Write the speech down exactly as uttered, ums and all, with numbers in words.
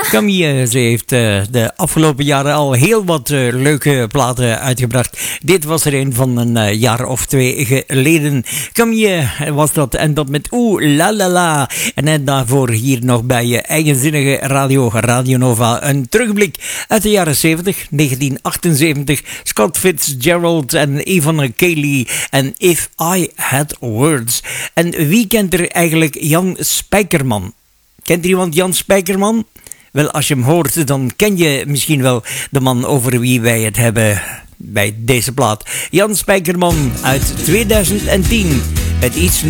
Camille, ze heeft uh, de afgelopen jaren al heel wat uh, leuke platen uitgebracht. Dit was er een van een uh, jaar of twee geleden. Camille was dat, en dat met Oeh La La La. En net daarvoor hier nog bij je eigenzinnige radio, Radio Nova, een terugblik uit de jaren zeventig, negentien achtenzeventig. Scott Fitzgerald en Evan Cayley en If I Had Words. En wie kent er eigenlijk Jan Spijkerman? Kent er iemand Jan Spijkerman? Wel, als je hem hoort, dan ken je misschien wel de man over wie wij het hebben bij deze plaat. Jan Spijkerman uit tweeduizend tien. Het iets